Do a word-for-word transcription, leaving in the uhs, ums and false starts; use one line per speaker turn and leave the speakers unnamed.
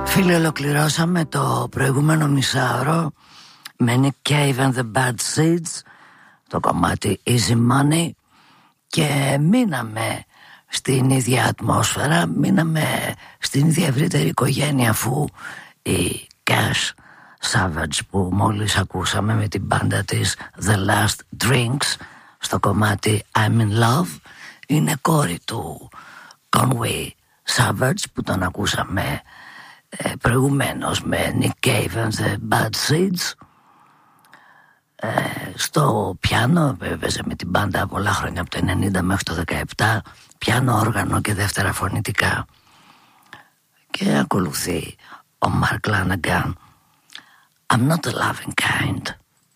Φίλοι, ολοκληρώσαμε το προηγούμενο μισάωρο με Nick Cave and the Bad Seeds, το κομμάτι Easy Money, και μείναμε στην ίδια ατμόσφαιρα, μείναμε στην ίδια ευρύτερη οικογένεια, αφού η Cash Savage που μόλις ακούσαμε με την μπάντα της The Last Drinks στο κομμάτι I'm in Love είναι κόρη του Conway Savage που τον ακούσαμε ε, προηγουμένως με Nick Cave and the Bad Seeds. Ε, στο πιάνο έπαιζε με την μπάντα πολλά χρόνια, από το ενενήντα μέχρι το δεκαεπτά, πιάνο, όργανο και δεύτερα φωνητικά. Και ακολουθεί ο Mark Lanegan, I'm not a loving kind.